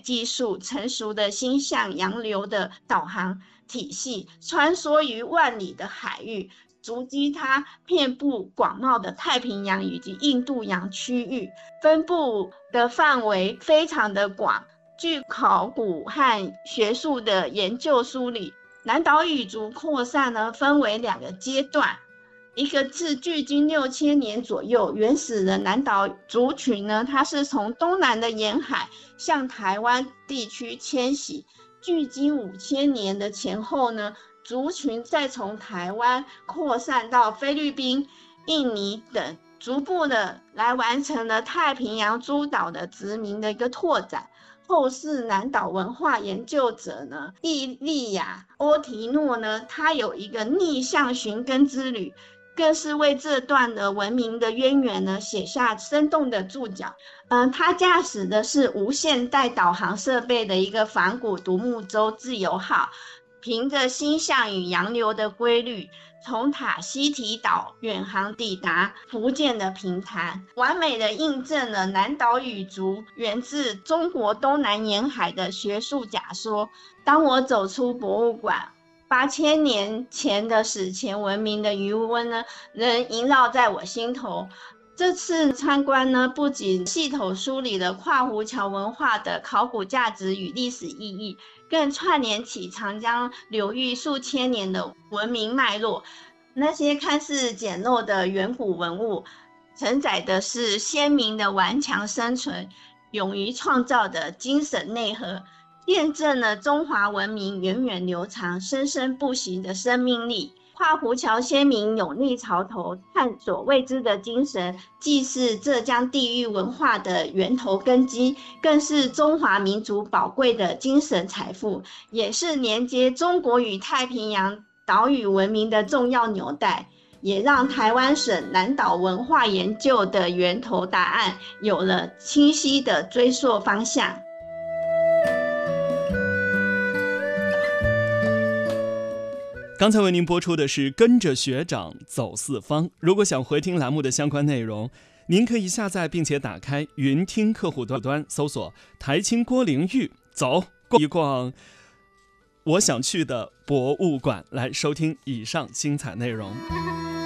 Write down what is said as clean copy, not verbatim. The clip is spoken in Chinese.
技术成熟的星象洋流的导航体系，穿梭于万里的海域，足迹它遍布广袤的太平洋以及印度洋区域，分布的范围非常的广。据考古和学术的研究梳理，南岛语族扩散呢分为2个阶段，一个是距今6000年左右，原始的南岛族群呢，它是从东南的沿海向台湾地区迁徙，距今5000年的前后呢，族群再从台湾扩散到菲律宾、印尼等，逐步的来完成了太平洋诸岛的殖民的一个拓展。后世南岛文化研究者呢，伊利亚·欧提诺呢，他有一个逆向寻根之旅，更是为这段的文明的渊源呢写下生动的注脚。他驾驶的是无线带导航设备的一个仿古独木舟自由号，凭着星象与洋流的规律，从塔希提岛远航抵达福建的平潭，完美的印证了南岛语族源自中国东南沿海的学术假说。当我走出博物馆，8000年前的史前文明的余温呢，仍萦绕在我心头。这次参观呢，不仅系统梳理了跨湖桥文化的考古价值与历史意义，更串联起长江流域数千年的文明脉络。那些看似简陋的远古文物，承载的是鲜明的顽强生存、勇于创造的精神内核，验证了中华文明源远流长、生生不息的生命力。跨湖桥先民勇立潮头、探索未知的精神，既是浙江地域文化的源头根基，更是中华民族宝贵的精神财富，也是连接中国与太平洋岛屿文明的重要纽带，也让台湾省南岛文化研究的源头答案有了清晰的追溯方向。 刚才为您播出的是跟着学长走四方。如果想回听栏目的相关内容，您可以下载并且打开云听客户端，搜索台青郭玲玉，走逛一逛我想去的博物馆，来收听以上精彩内容。